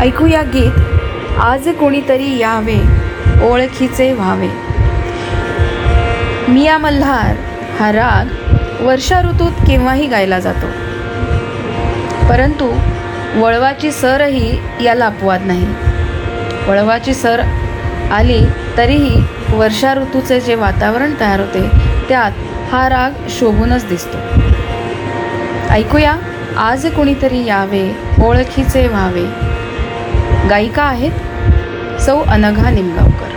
ऐकूया गीत आज कोणीतरी यावे ओळखीचे व्हावे. मिया मल्हार हा राग वर्षा ऋतूत केव्हाही गायला जातो, परंतु वळवाची सरही याला अपवाद नाही. वळवाची सर आली तरीही वर्षा ऋतूचे जे वातावरण तयार होते त्यात हा राग शोभूनच दिसतो. ऐकूया आज कोणीतरी यावे ओळखीचे व्हावे. गायिका आहेत सौ अनघा निमगावकर.